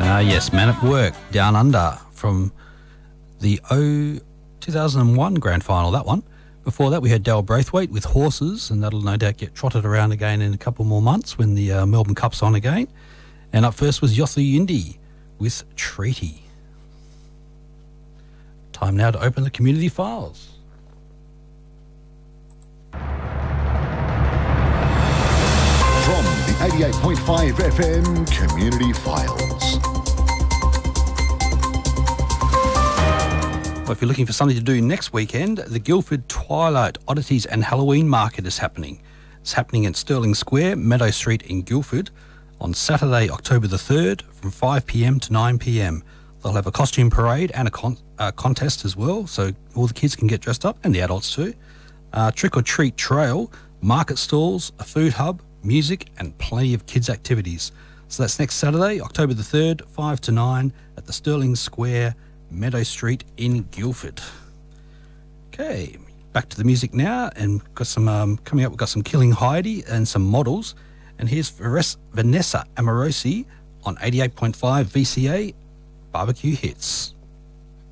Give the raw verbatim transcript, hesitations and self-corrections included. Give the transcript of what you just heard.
Ah, yes, Man at Work, Down Under, from the oh, two thousand one grand final, that one. Before that, we had Dale Braithwaite with Horses, and that'll no doubt get trotted around again in a couple more months when the uh, Melbourne Cup's on again. And up first was Yothu Yindi with Treaty. Time now to open the community files. From the eighty-eight point five F M Community Files. Well, if you're looking for something to do next weekend, the Guildford Twilight Oddities and Halloween Market is happening. It's happening at Stirling Square, Meadow Street in Guildford on Saturday, October the third from five p m to nine p m. They'll have a costume parade and a con- uh, contest as well, so all the kids can get dressed up, and the adults too. Uh, trick-or-treat trail, market stalls, a food hub, music, and plenty of kids' activities. So that's next Saturday, October the third, five to nine at the Stirling Square, Meadow Street in Guildford. Okay, back to the music now, and got some um, coming up. We've got some Killing Heidi and some models, and here's Vanessa Amorosi on eighty-eight point five V C A Barbecue Hits.